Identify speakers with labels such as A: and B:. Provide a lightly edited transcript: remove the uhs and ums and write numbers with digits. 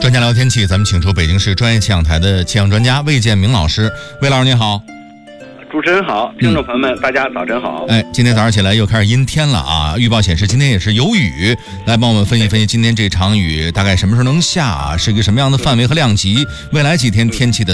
A: 专家聊天气，咱们请出北京市专业气象台的气象专家魏建明老师。魏老师您好。
B: 主持人好，听众朋友们，大家早晨好。
A: 今天早上起来又开始阴天了啊！预报显示今天也是有雨，来帮我们分析分析今天这场雨大概什么时候能下，是一个什么样的范围和量级，未来几天天气的